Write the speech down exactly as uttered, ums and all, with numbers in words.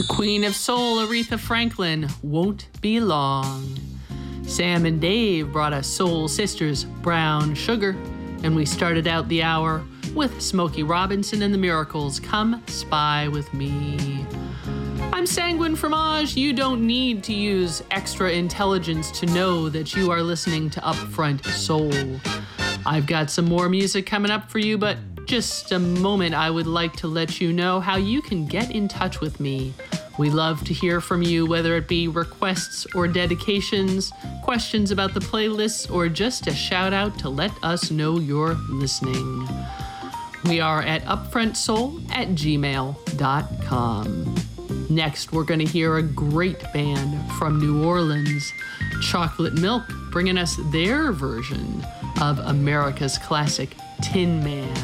The Queen of Soul, Aretha Franklin, Won't Be Long. Sam and Dave brought us Soul Sisters, Brown Sugar, and we started out the hour with Smokey Robinson and the Miracles, Come Spy With Me. I'm Sanguine Fromage. You don't need to use extra intelligence to know that you are listening to Upfront Soul. I've got some more music coming up for you, but just a moment, I would like to let you know how you can get in touch with me. We love to hear from you, whether it be requests or dedications, questions about the playlists, or just a shout out to let us know you're listening. We are at upfrontsoul at gmail dot com. Next, we're going to hear a great band from New Orleans, Chocolate Milk, bringing us their version of America's classic Tin Man.